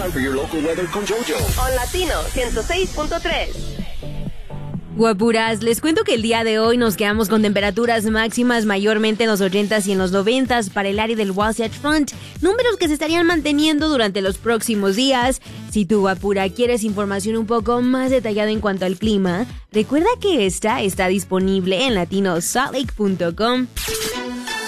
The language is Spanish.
Time for your local weather con JoJo. On Latino 106.3. Guapuras, les cuento que el día de hoy nos quedamos con temperaturas máximas mayormente en los 80s y en los 90s para el área del Wasatch Front, números que se estarían manteniendo durante los próximos días. Si tú, guapura, quieres información un poco más detallada en cuanto al clima, recuerda que esta está disponible en latinosaltlake.com.